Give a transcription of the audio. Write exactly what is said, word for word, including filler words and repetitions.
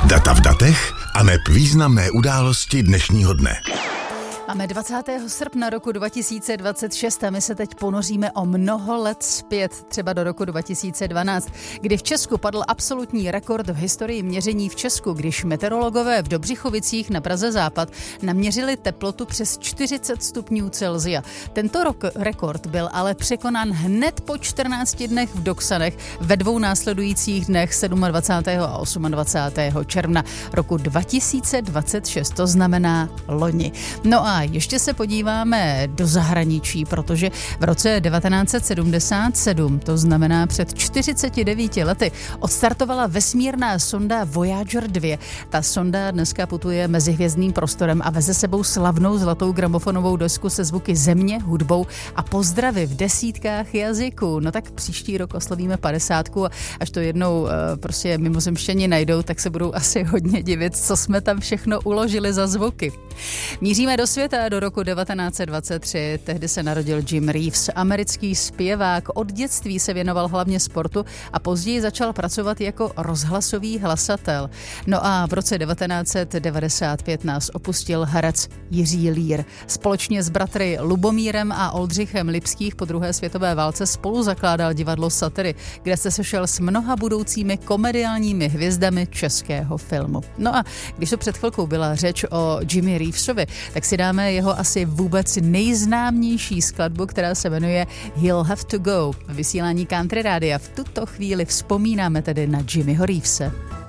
Data v datech a neb významné události dnešního dne. Máme dvacátého srpna roku dva tisíce dvacet šest a my se teď ponoříme o mnoho let zpět, třeba do roku dva tisíce dvanáct, kdy v Česku padl absolutní rekord v historii měření v Česku, když meteorologové v Dobřichovicích na Praze Západ naměřili teplotu přes čtyřicet stupňů Celsia. Tento rok rekord byl ale překonán hned po čtrnácti dnech v Doksanech ve dvou následujících dnech dvacátého sedmého a dvacátého osmého června roku dva tisíce dvacet šest, to znamená loni. No a ještě se podíváme do zahraničí, protože v roce devatenáct set sedmdesát sedm, to znamená před čtyřiceti devíti lety, odstartovala vesmírná sonda Voyager dva. Ta sonda dneska putuje mezihvězdným prostorem a veze sebou slavnou zlatou gramofonovou desku se zvuky země, hudbou a pozdravy v desítkách jazyků. No tak příští rok oslavíme padesátku a až to jednou uh, prostě mimozemštěni najdou, tak se budou asi hodně divit, co jsme tam všechno uložili za zvuky. Míříme do světa do roku devatenáct set dvacet tři, tehdy se narodil Jim Reeves, americký zpěvák. Od dětství se věnoval hlavně sportu a později začal pracovat jako rozhlasový hlasatel. No a v roce devatenáct set devadesát pět nás opustil herec Jiří Lír. Společně s bratry Lubomírem a Oldřichem Lipských po druhé světové válce spolu zakládal divadlo Satyry, kde se sešel s mnoha budoucími komediálními hvězdami českého filmu. No a když to před chvilkou byla řeč o Jimmy Reevesovi, tak si dáme jeho asi vůbec nejznámější skladbu, která se jmenuje He'll Have to Go. V vysílání Country Rádia v tuto chvíli vzpomínáme tedy na Jimmyho Reevese.